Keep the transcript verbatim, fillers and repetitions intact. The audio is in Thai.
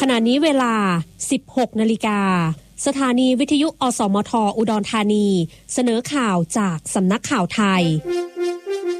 ขณะนี้เวลา สิบหกนาฬิกาสถานีวิทยุอสมทอุดรธานีเสนอข่าวจากสำนักข่าวไทย